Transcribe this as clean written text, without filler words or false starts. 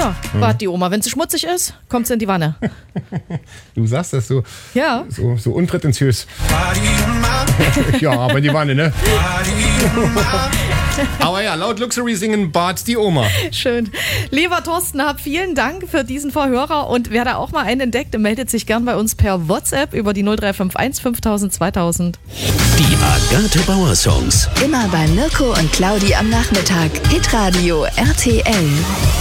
Ja, bad die Oma. Wenn sie schmutzig ist, kommt sie in die Wanne. Du sagst das so, Ja. so unprätentiös. Ja, aber in die Wanne, ne? Aber ja, laut Luxury singen Bad die Oma. Schön. Lieber Thorsten Happ, vielen Dank für diesen Verhörer und wer da auch mal einen entdeckt, meldet sich gern bei uns per WhatsApp über die 0351 5000 2000. Die Agathe Bauer Songs. Immer bei Mirko und Claudi am Nachmittag. Hitradio RTL.